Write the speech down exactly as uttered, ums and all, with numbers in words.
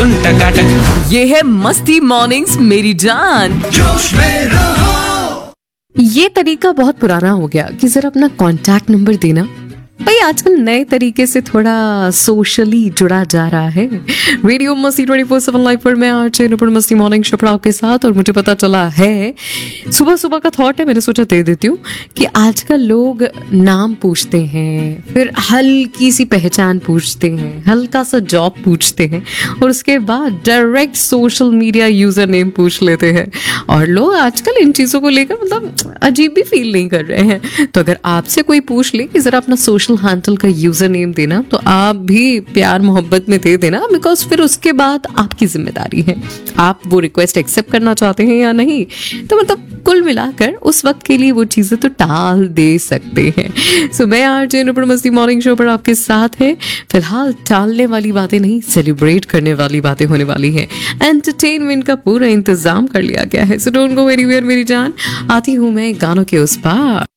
धुन टकाटक। ये है मस्ती मॉर्निंग्स मेरी जान। जोश में रहो। ये तरीका बहुत पुराना हो गया कि जरा अपना कांटेक्ट नंबर देना। भाई आजकल नए तरीके से थोड़ा सोशली जुड़ा जा रहा है। रेडियो मस्ती ट्वेंटी फोर सेवन लाइव पर मैं आज नुपुर मस्ती मॉर्निंग शो पर आपके साथ। और मुझे पता चला है, सुबह सुबह का थॉट है, मैंने सोचा दे देती हूँ कि आजकल लोग नाम पूछते हैं, फिर हल्की सी पहचान पूछते हैं, हल्का सा जॉब पूछते हैं और उसके बाद direct social media user name पूछ लेते हैं। और लोग आजकल इन चीज़ों को लेकर मतलब अजीब भी फील नहीं कर रहे हैं। तो अगर आपसे कोई पूछ ले कि जरा अपना सोशल हैंडल का यूजर नेम देना, तो आप भी प्यार मोहब्बत में दे देना, बिकॉज फिर उसके बाद आपकी जिम्मेदारी है आप वो रिक्वेस्ट एक्सेप्ट करना चाहते हैं या नहीं। तो मतलब कुल मिलाकर उस वक्त के लिए वो चीजें तो टाल दे सकते हैं। सो मैं आज नुपुर मस्ती मॉर्निंग शो पर आपके साथ है। फिलहाल टालने वाली बातें नहीं, सेलिब्रेट करने वाली बातें होने वाली है। एंटरटेनमेंट का पूरा इंतजाम कर लिया गया है। सो डोंट गो एनीवेयर मेरी जान, आती हूँ मैं गानों के उस पार।